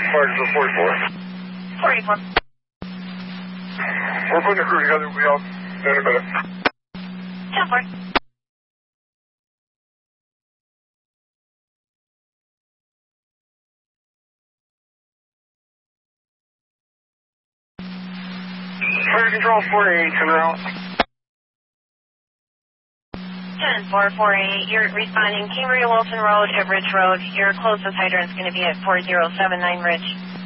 Fire to 44. 44. We're putting the crew together. We'll be out in a minute. 10-4. Fire control 48, en route. 10-4-48, you're responding King Maria Wilson Road at Ridge Road. Your closest hydrant is going to be at 4079 Ridge.